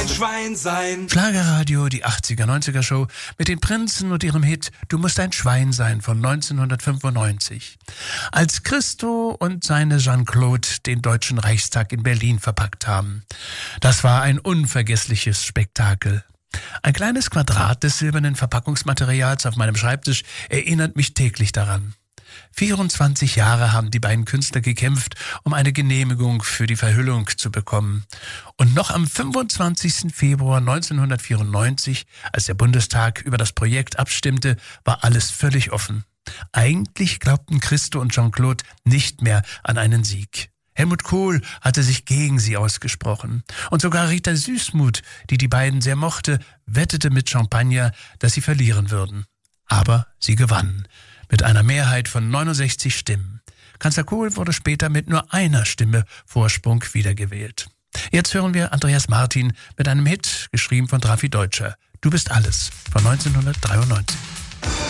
ein Schwein sein. Schlagerradio, die 80er-90er Show mit den Prinzen und ihrem Hit Du musst ein Schwein sein von 1995. Als Christo und seine Jean-Claude den Deutschen Reichstag in Berlin verpackt haben. Das war ein unvergessliches Spektakel. Ein kleines Quadrat des silbernen Verpackungsmaterials auf meinem Schreibtisch erinnert mich täglich daran. 24 Jahre haben die beiden Künstler gekämpft, um eine Genehmigung für die Verhüllung zu bekommen. Und noch am 25. Februar 1994, als der Bundestag über das Projekt abstimmte, war alles völlig offen. Eigentlich glaubten Christo und Jean-Claude nicht mehr an einen Sieg. Helmut Kohl hatte sich gegen sie ausgesprochen. Und sogar Rita Süssmuth, die die beiden sehr mochte, wettete mit Champagner, dass sie verlieren würden. Aber sie gewannen. Mit einer Mehrheit von 69 Stimmen. Kanzler Kohl wurde später mit nur einer Stimme Vorsprung wiedergewählt. Jetzt hören wir Andreas Martin mit einem Hit, geschrieben von Drafi Deutscher. Du bist alles, von 1993.